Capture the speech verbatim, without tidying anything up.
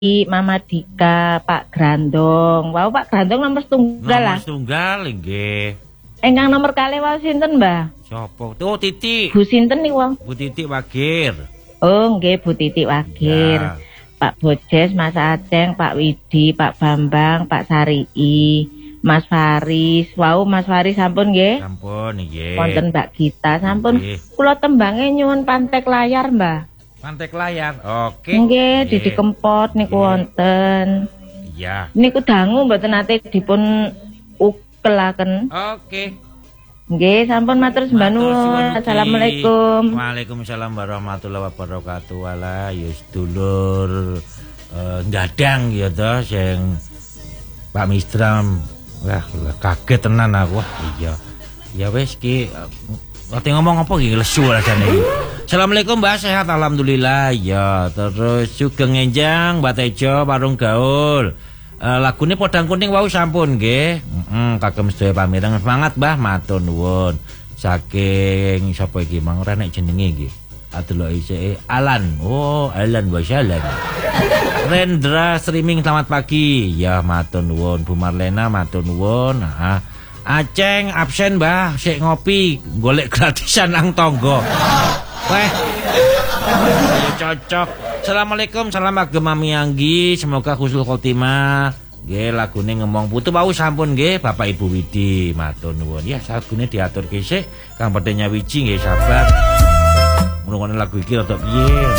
Mama Dika, Pak Grandong. Wau Pak Grandong nomor setunggal lah. Nomor setunggal nggih. Engkang nomor kalih wau sinten, Mbah? Sopo? Oh, Titi. Bu sinten niku wau? Bu Titi Wagir. Oh, nggih Bu Titi Wagir. Ya. Pak Bojes, Mas Aceng, Pak Widi, Pak Bambang, Pak Sarii, Mas Faris. Wau Mas Faris sampun nggih? Sampun nggih. Wonten Mbak Gita sampun. Kula tembange nyuwun pantek layar, Mbah. Pantek layar. Oke. Nggih, Didi Kempot niku wonten. Iya. Niku dangu mboten nate dipun ukelaken. Oke. Nggih, sampun matur sembah nuwun. Assalamualaikum. Waalaikumsalam warahmatullahi wabarakatuh. Wala yus dulur uh, gadang ya to sing Pak Mistram. Wah, kaget tenan aku. Wah, iya. Ya wis ki ati ngomong apa iki lesu rasane iki. Assalamualaikum Mbak, sehat alhamdulillah. Ya, terus Sugeng Enjang, Mbak Tejo, Warung Gaul. Uh, lagune Podang Kuning wau sampun nggih. Heeh, kagem sedaya pamireng semangat Mbah, matur nuwun. Saking sapa iki mang ora nek jenenge iki. Adelok isih Alan. Oh, Alan wa salam. Rendra streaming selamat pagi. Ya, matur nuwun. Bu Marlena matur nuwun. Nah, Aceng absen Mbah, sik ngopi, golek gratisan nang tangga. Weh. Cocok. Assalamualaikum, salam agama Miyanggi, semoga husnul khotimah. Nggih, lagune ngomong putu wau sampun nggih, Bapak Ibu Widi, matur nuwun. Ya, lagune diatur kisik, Kang Pedenya Wiji nggih sabar. Ngrungokne lagu iki rada piye.